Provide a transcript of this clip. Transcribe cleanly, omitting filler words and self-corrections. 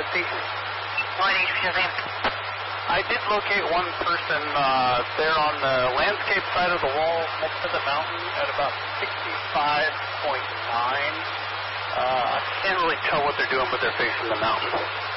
250. 180. I did locate one person there on the landscape side of the wall next to the mountain at about 65.9. I can't really tell what they're doing, but they're facing the mountain.